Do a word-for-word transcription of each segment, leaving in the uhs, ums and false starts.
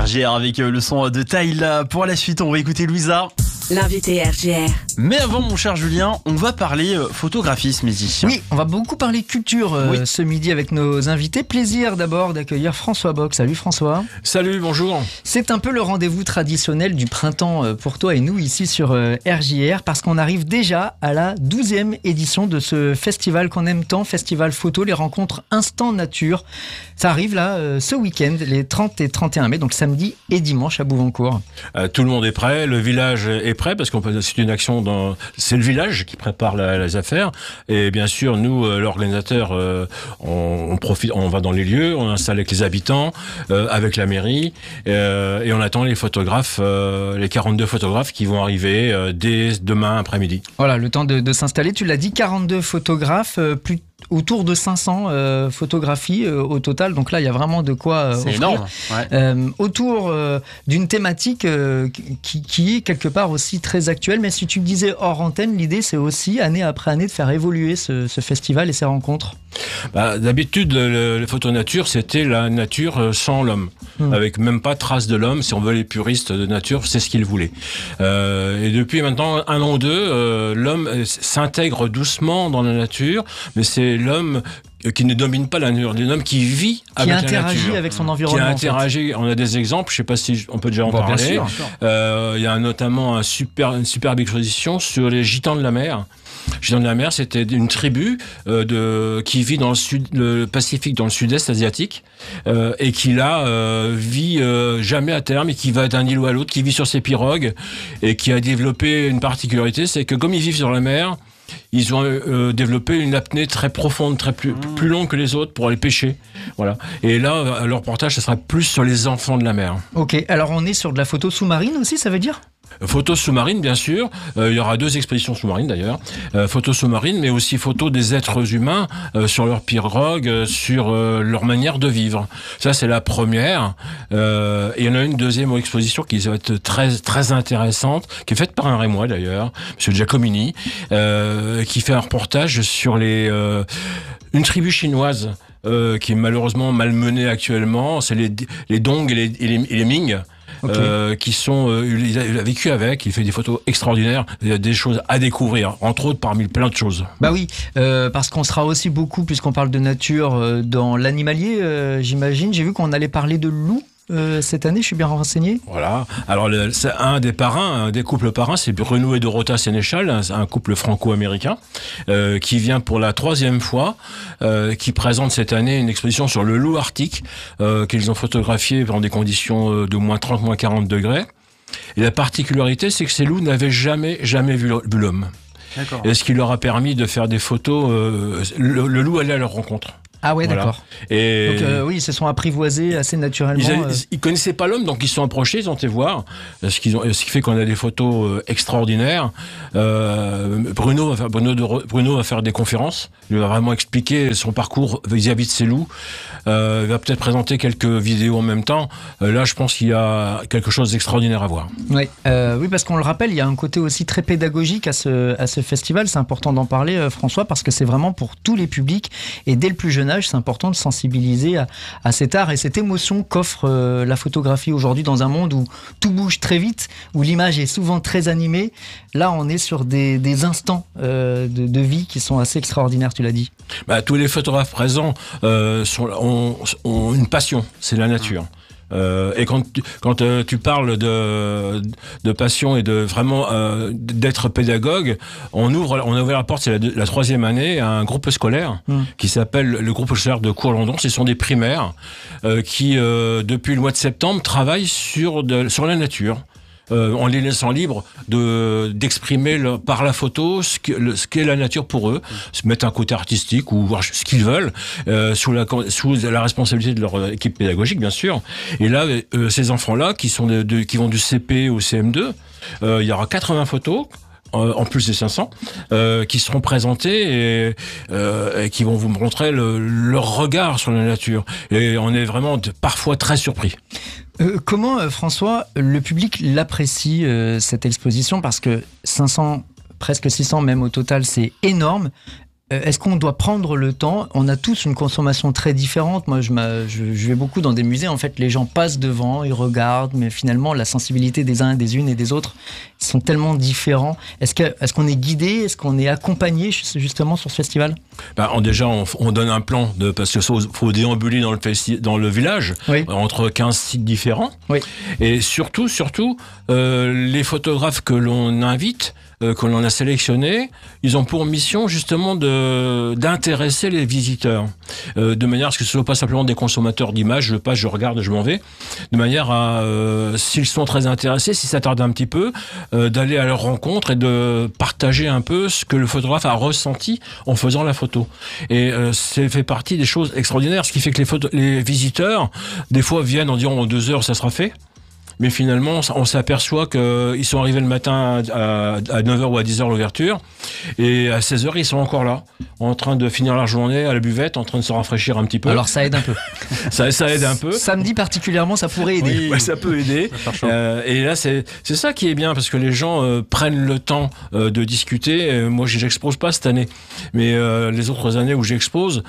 G R avec le son de Tyla. Pour la suite, on va écouter Louisa. L'invité R G R. Mais avant, mon cher Julien, on va parler photographie ce midi. Oui, on va beaucoup parler culture euh, Oui. ce midi avec nos invités. Plaisir d'abord d'accueillir François Bock. Salut François. Salut, bonjour. C'est un peu le rendez-vous traditionnel du printemps euh, pour toi et nous ici sur euh, R J R parce qu'on arrive déjà à la douzième édition de ce festival qu'on aime tant, Festival Photo, les rencontres Instant Nature. Ça arrive là euh, ce week-end, les trente et trente et un mai, donc samedi et dimanche à Bouvancourt. Euh, tout le monde est prêt, le village est prêt parce qu'on peut, c'est une action dans, c'est le village qui prépare la, les affaires et bien sûr nous, euh, l'organisateur, euh, on, on profite, on va dans les lieux, on installe avec les habitants, euh, avec la mairie euh, et on attend les photographes, euh, les quarante-deux photographes qui vont arriver euh, dès demain après-midi. Voilà, le temps de, de s'installer. Tu l'as dit, quarante-deux photographes, euh, plus autour de cinq cents euh, photographies euh, au total. Donc là, il y a vraiment de quoi euh, C'est offrir. énorme. Ouais. Euh, autour euh, d'une thématique euh, qui, qui est quelque part aussi très actuelle. Mais si tu me disais hors antenne, l'idée c'est aussi année après année de faire évoluer ce, ce festival et ces rencontres. Bah, d'habitude, le, le photo nature, c'était la nature sans l'homme, Mmh. avec même pas trace de l'homme. Si on veut les puristes de nature, c'est ce qu'ils voulaient. Euh, et depuis maintenant un an ou deux, euh, l'homme s'intègre doucement dans la nature, mais c'est l'homme qui ne domine pas la nature, l'homme qui vit Qui avec la interagit nature. avec son Qui environnement. a en fait. interagi, on a des exemples, je sais pas si on peut déjà en Bon, bien parler. sûr. Euh, il y a notamment un super, une superbe exposition sur les gitans de la mer. Gitans de la mer, c'était une tribu euh, de, qui vit dans le, sud, le Pacifique, dans le sud-est asiatique, euh, et qui là euh, vit euh, jamais à terme et qui va d'un îlot à l'autre, qui vit sur ses pirogues et qui a développé une particularité, c'est que comme ils vivent sur la mer, ils ont euh, développé une apnée très profonde, très plus, plus longue que les autres pour aller pêcher. Voilà. Et là, leur reportage, ça sera plus sur les enfants de la mer. Ok, alors on est sur de la photo sous-marine aussi, ça veut dire ? Photos sous-marines, bien sûr. Euh, il y aura deux expositions sous-marines, d'ailleurs. Euh, photos sous-marines, mais aussi photos des êtres humains euh, sur leur pirogue, euh, sur euh, leur manière de vivre. Ça, c'est la première. Euh, et il y en a une deuxième exposition qui va être très, très intéressante, qui est faite par un Rémois, d'ailleurs, M. Giacomini, euh, qui fait un reportage sur les euh, une tribu chinoise euh, qui est malheureusement malmenée actuellement. C'est les, les Dong et les, et les, et les Ming. Okay. Euh, qui sont, euh, il, a, il a vécu avec, il fait des photos extraordinaires, il y a des choses à découvrir, entre autres parmi plein de choses. Bah oui, euh, parce qu'on sera aussi beaucoup, puisqu'on parle de nature, euh, dans l'animalier, euh, j'imagine. J'ai vu qu'on allait parler de loups euh, cette année, je suis bien renseigné. Voilà, alors le, c'est un des parrains, un des couples parrains, c'est Bruno et Dorota Sénéchal, un, un couple franco-américain, euh, qui vient pour la troisième fois, euh, qui présente cette année une exposition sur le loup arctique, euh, qu'ils ont photographié dans des conditions de moins trente, moins quarante degrés. Et la particularité, c'est que ces loups n'avaient jamais, jamais vu, vu l'homme. D'accord. Et ce qui leur a permis de faire des photos, euh, le, le loup allait à leur rencontre. Ah ouais, Voilà. d'accord. Et Donc euh, oui, ils se sont apprivoisés assez naturellement. Ils, euh. ils, ils connaissaient pas l'homme, donc ils se sont approchés, ils ont été voir. Ce, qu'ils ont, ce qui fait qu'on a des photos euh, extraordinaires. Euh, Bruno, va faire, Bruno, de, Bruno va faire des conférences. Il va vraiment expliquer son parcours vis-à-vis de ces loups. Euh, il va peut-être présenter quelques vidéos en même temps. Euh, là, je pense qu'il y a quelque chose d'extraordinaire à voir. Oui, euh, oui, parce qu'on le rappelle, il y a un côté aussi très pédagogique à ce, à ce festival. C'est important d'en parler, euh, François, parce que c'est vraiment pour tous les publics. Et dès le plus jeune âge, c'est important de sensibiliser à, à cet art et cette émotion qu'offre euh, la photographie aujourd'hui dans un monde où tout bouge très vite, où l'image est souvent très animée. Là, on est sur des, des instants euh, de, de vie qui sont assez extraordinaires, tu l'as dit. Bah, tous les photographes présents euh, sont, ont, ont une passion, c'est la nature. Euh, et quand tu, quand euh, tu parles de, de passion et de vraiment euh, d'être pédagogue, on ouvre, on a ouvert la porte, c'est la, la troisième année, à un groupe scolaire mmh. qui s'appelle le groupe scolaire de Cours-Landon. Ce sont des primaires euh, qui, euh, depuis le mois de septembre, travaillent sur, de, sur la nature. Euh, en les laissant libres de, d'exprimer le, par la photo ce, que, le, ce qu'est la nature pour eux, se mettre un côté artistique ou voir ce qu'ils veulent, euh, sous, la, sous la responsabilité de leur équipe pédagogique, bien sûr. Et là, euh, ces enfants-là, qui, sont de, de, qui vont du C P au C M deux, euh, il y aura quatre-vingts photos, en plus des cinq cents, euh, qui seront présentés et, euh, et qui vont vous montrer le, leur regard sur la nature. Et on est vraiment de, parfois très surpris. Euh, comment, euh, François, le public l'apprécie, euh, cette exposition ? Parce que cinq cents, presque six cents même au total, c'est énorme. est-ce qu'on doit prendre le temps? On a tous une consommation très différente. Moi, je, je, je vais beaucoup dans des musées. En fait, les gens passent devant, ils regardent, mais finalement, la sensibilité des uns, des unes et des autres sont tellement différents. Est-ce que, est-ce qu'on est guidé? Est-ce qu'on est accompagné justement sur ce festival? Bah, on, déjà, on, on donne un plan de, parce qu'il faut, faut déambuler dans le, festi- dans le village, oui. entre quinze sites différents. Oui. Et surtout, surtout, euh, les photographes que l'on invite, euh, que l'on a sélectionnés, ils ont pour mission justement de, d'intéresser les visiteurs, euh, de manière à ce que ce ne soit pas simplement des consommateurs d'images, je passe, je regarde, je m'en vais, de manière à, euh, s'ils sont très intéressés, s'ils s'attardent un petit peu, euh, d'aller à leur rencontre et de partager un peu ce que le photographe a ressenti en faisant la photo. Et euh, c'est fait partie des choses extraordinaires, ce qui fait que les, photo- les visiteurs, des fois, viennent en disant en deux heures, ça sera fait. Mais finalement, on s'aperçoit qu'ils sont arrivés le matin à, à neuf heures ou à dix heures l'ouverture, et à seize heures, ils sont encore là, en train de finir leur journée à la buvette, en train de se rafraîchir un petit peu. Alors ça aide un peu. ça, ça aide un peu. Samedi particulièrement, ça pourrait aider. Oui, ouais, ça peut aider. Euh, et là, c'est, c'est ça qui est bien, parce que les gens euh, prennent le temps euh, de discuter. Euh, moi, je n'expose pas cette année, mais euh, les autres années où j'expose,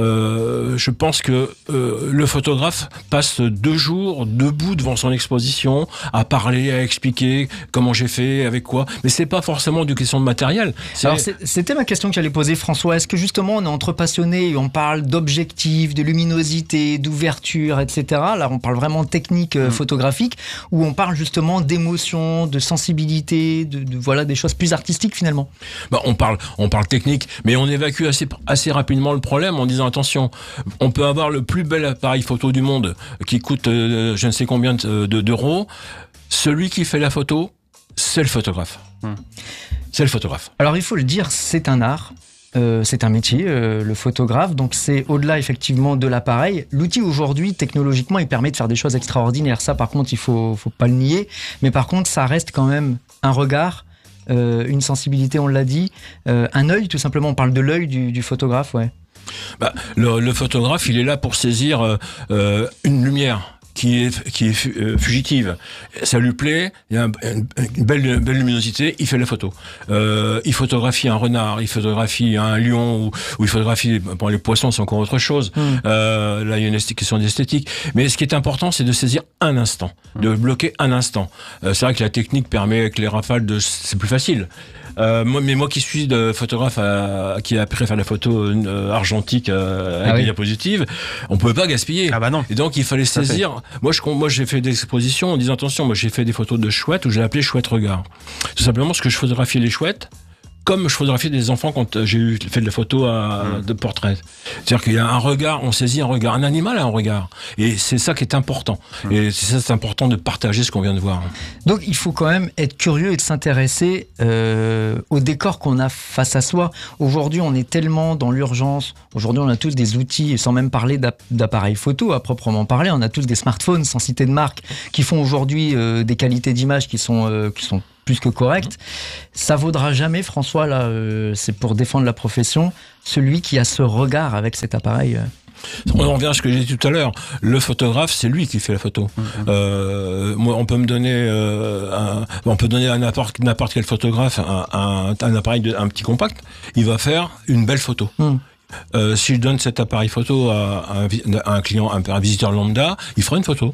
euh, je pense que euh, le photographe passe deux jours debout devant son exposition, à parler, à expliquer comment j'ai fait, avec quoi. Mais c'est pas forcément du question de matériel. C'est... Alors c'est, c'était ma question que j'allais poser, François. Est-ce que justement on est entre passionnés et on parle d'objectif, de luminosité, d'ouverture, et cetera. Là, on parle vraiment technique euh, mmh. photographique, ou on parle justement d'émotion, de sensibilité, de, de voilà des choses plus artistiques finalement. Bah, on parle, on parle technique, mais on évacue assez assez rapidement le problème en disant attention, on peut avoir le plus bel appareil photo du monde qui coûte euh, je ne sais combien de, de, d'euros. Celui qui fait la photo, c'est le photographe. Mmh. C'est le photographe. Alors il faut le dire, c'est un art. Euh, c'est un métier, euh, le photographe, donc c'est au-delà effectivement de l'appareil. L'outil aujourd'hui, technologiquement, il permet de faire des choses extraordinaires. Ça, par contre, il faut, faut pas le nier. Mais par contre, ça reste quand même un regard, euh, une sensibilité, on l'a dit, euh, un œil, tout simplement. On parle de l'œil du, du photographe, ouais. Bah, le, le photographe, il est là pour saisir euh, une lumière qui est, qui est fugitive. Ça lui plaît, il y a une, une belle, une belle luminosité, il fait la photo. Euh, il photographie un renard, il photographie un lion, ou, ou il photographie, bon, les poissons, c'est encore autre chose. Mmh. Euh, là, il y a une question d'esthétique. Mais ce qui est important, c'est de saisir un instant, mmh. de bloquer un instant. Euh, c'est vrai que la technique permet, avec les rafales, de, c'est plus facile. Euh, moi, mais moi qui suis de photographe à, qui a appris à faire la photo euh, argentique euh, avec ah oui. des diapositives, on pouvait pas gaspiller. Ah bah non. Et donc il fallait ça saisir. Fait. Moi, je, moi, j'ai fait des expositions en disant attention, moi j'ai fait des photos de chouettes où j'ai appelé chouette regard. Tout simplement parce que je photographiais les chouettes comme je photographiais des enfants quand j'ai eu fait de la photo à, mmh. de portrait. C'est-à-dire qu'il y a un regard, on saisit un regard. Un animal a un regard. Et c'est ça qui est important. Mmh. Et c'est ça, c'est important de partager ce qu'on vient de voir. Donc, il faut quand même être curieux et de s'intéresser euh, au décor qu'on a face à soi. Aujourd'hui, on est tellement dans l'urgence. Aujourd'hui, on a tous des outils, sans même parler d'appareils photo à proprement parler. On a tous des smartphones, sans citer de marque, qui font aujourd'hui euh, des qualités d'image qui sont, euh, qui sont plus que correct. Ça vaudra jamais, François, là, euh, c'est pour défendre la profession, celui qui a ce regard avec cet appareil. Euh. On revient à ce que j'ai dit tout à l'heure. Le photographe, c'est lui qui fait la photo. Mmh. Euh, moi, on peut me donner, euh, un, on peut donner à n'importe, n'importe quel photographe un, un, un appareil, de, un petit compact. Il va faire une belle photo. Mmh. Euh, si je donne cet appareil photo à un, à un client, un, un visiteur lambda, il fera une photo.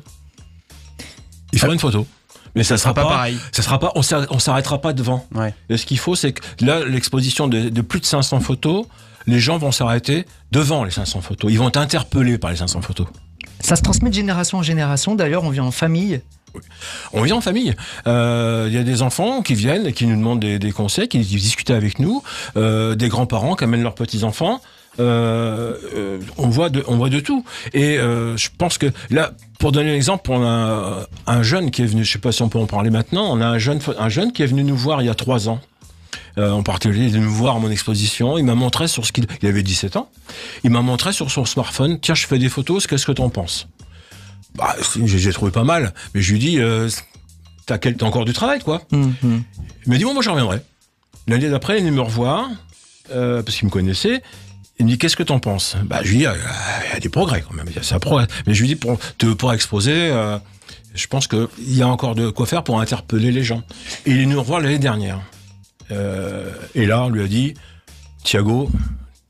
Il fera ah. une photo. Mais ça sera pas, pas pareil. Ça sera pas, on s'arrêtera pas devant. Ouais. Et ce qu'il faut, c'est que là, l'exposition de, de plus de cinq cents photos, les gens vont s'arrêter devant les cinq cents photos. Ils vont être interpellés par les cinq cents photos. Ça se transmet de génération en génération. D'ailleurs, on vient en famille. Oui. On vient en famille. Il euh, y a des enfants qui viennent et qui nous demandent des, des conseils, qui discutent avec nous, euh, des grands-parents qui amènent leurs petits-enfants. Euh, euh, on voit de, on voit de tout. Et euh, je pense que là, pour donner un exemple, on a un jeune qui est venu, je sais pas si on peut en parler maintenant, on a un jeune, un jeune qui est venu nous voir il y a trois ans. Euh, en particulier, il est venu me voir à mon exposition. Il m'a montré sur ce qu'il, il avait dix-sept ans. Il m'a montré sur son smartphone. Tiens, je fais des photos. Qu'est-ce que t'en penses? Bah, j'ai, j'ai trouvé pas mal, mais je lui dis, euh, t'as, quel, t'as encore du travail, quoi. Mm-hmm. Il m'a dit bon, moi, j'en reviendrai. L'année d'après, il est venu me revoir euh, parce qu'il me connaissait. Il me dit, qu'est-ce que t'en penses? Bah, je lui dis, il y a des progrès quand même, ça progresse. Mais je lui dis, pour, pour exposer, euh, je pense qu'il y a encore de quoi faire pour interpeller les gens. Et il est venu nous revoir l'année dernière. Euh, et là, on lui a dit, Thiago,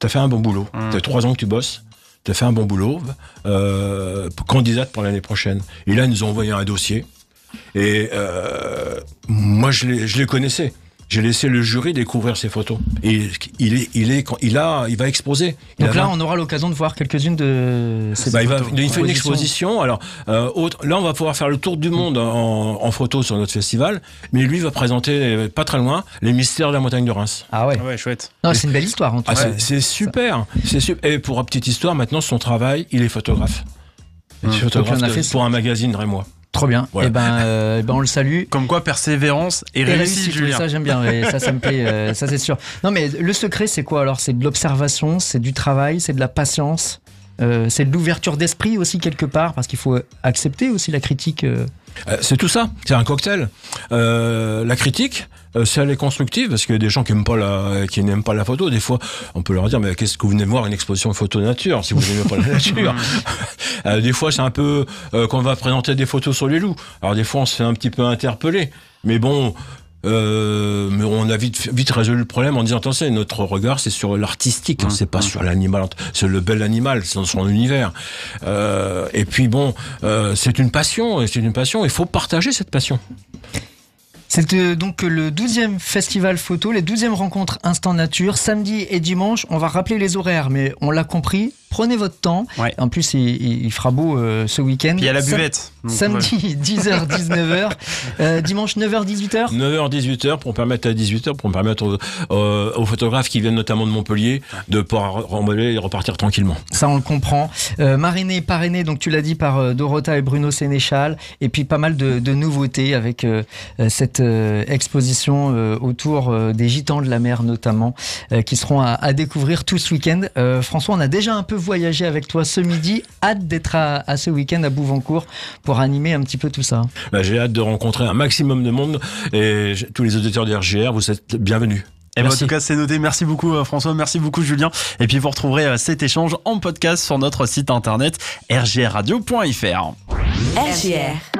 t'as fait un bon boulot. Mmh. T'as trois ans que tu bosses. T'as fait un bon boulot. Euh, candidate pour l'année prochaine. Et là, ils nous ont envoyé un dossier. Et euh, moi, je les, je les connaissais. J'ai laissé le jury découvrir ces photos. Et il est, il est, il a, il va exposer. Il Donc là, vingt on aura l'occasion de voir quelques-unes de ces bah, il, va, photos. il fait une exposition. Alors, euh, autre, là, on va pouvoir faire le tour du monde en, en photo sur notre festival. Mais lui va présenter, pas très loin, les mystères de la montagne de Reims. Ah ouais. Ah ouais, chouette. Non, c'est une belle histoire. En tout Ah, cas. c'est, c'est super. C'est super. Et pour une petite histoire, maintenant, son travail, il est photographe. Il est Mmh. photographe Donc, on a de- fait pour un magazine rémois. Trop bien. Voilà. Et ben, euh, eh ben, on le salue. Comme quoi, persévérance et, Et réussite, réussite, oui, Julien. ça j'aime bien, et ça ça me plaît, euh, ça c'est sûr. Non mais le secret c'est quoi alors? C'est de l'observation, c'est du travail, c'est de la patience, euh, c'est de l'ouverture d'esprit aussi quelque part, parce qu'il faut accepter aussi la critique. euh. Euh, c'est tout ça, c'est un cocktail. Euh, la critique, euh, si elle est constructive, parce qu'il y a des gens qui n'aiment pas la, qui n'aiment pas la photo, des fois, on peut leur dire, mais qu'est-ce que vous venez voir une exposition photo nature, si vous n'aimez pas la nature. euh, des fois, c'est un peu, euh, quand on va présenter des photos sur les loups. Alors, des fois, on se fait un petit peu interpeller. Mais bon, euh, mais on a vite, vite résolu le problème en disant, attention, notre regard, c'est sur l'artistique, hein, c'est pas sur l'animal, c'est le bel animal, c'est dans son univers. Euh, et puis bon, euh, c'est une passion, et c'est une passion, il faut partager cette passion. C'est euh, donc le douzième festival photo, les douzièmes rencontres Instant Nature, samedi et dimanche. On va rappeler les horaires, mais on l'a compris, prenez votre temps. Ouais. En plus, il, il- il fera beau euh, ce week-end. Puis il y a la Sam- buvette. Donc, Samedi, dix heures, dix-neuf heures. Euh, dimanche, neuf heures, dix-huit heures. neuf heures dix-huit heures pour permettre à dix-huit heures pour permettre aux, aux- aux photographes qui viennent notamment de Montpellier de pouvoir remballer et repartir tranquillement. Ça, on le comprend. Euh, mariné, parrainé, donc tu l'as dit, par euh, Dorota et Bruno Sénéchal. Et puis pas mal de, de nouveautés avec euh, euh, cette euh, exposition euh, autour euh, des gitans de la mer notamment, euh, qui seront à, à découvrir tout ce week-end. Euh, François, on a déjà un peu voyagé avec toi ce midi. Hâte d'être à, à ce week-end à Bouvancourt pour animer un petit peu tout ça. Bah, j'ai hâte de rencontrer un maximum de monde et j- tous les auditeurs de R G R, vous êtes bienvenus. Et ben, en Merci. tout cas, c'est noté. Merci beaucoup, euh, François. Merci beaucoup, Julien. Et puis, vous retrouverez euh, cet échange en podcast sur notre site internet r g r radio point f r. R G R